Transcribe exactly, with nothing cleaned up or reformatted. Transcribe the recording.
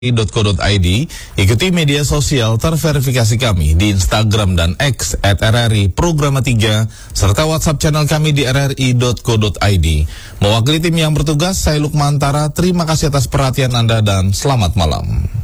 dot co dot i d. Ikuti media sosial terverifikasi kami di Instagram dan X at R R I Programa tiga serta WhatsApp channel kami di r r i dot co dot i d. Mewakili tim yang bertugas, saya Lukman Tara. Terima kasih atas perhatian Anda dan selamat malam.